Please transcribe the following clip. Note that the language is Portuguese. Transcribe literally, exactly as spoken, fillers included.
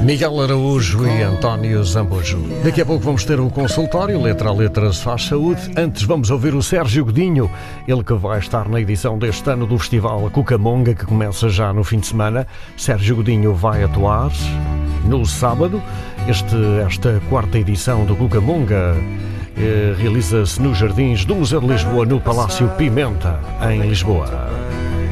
Miguel Araújo e António Zambujo. Daqui a pouco vamos ter o consultório Letra a Letra se faz saúde. Antes vamos ouvir o Sérgio Godinho, ele que vai estar na edição deste ano do Festival Cucamonga, que começa já no fim de semana. Sérgio Godinho vai atuar no sábado. Este, esta quarta edição do Cucamonga eh, realiza-se nos Jardins do Museu de Lisboa, no Palácio Pimenta, em Lisboa.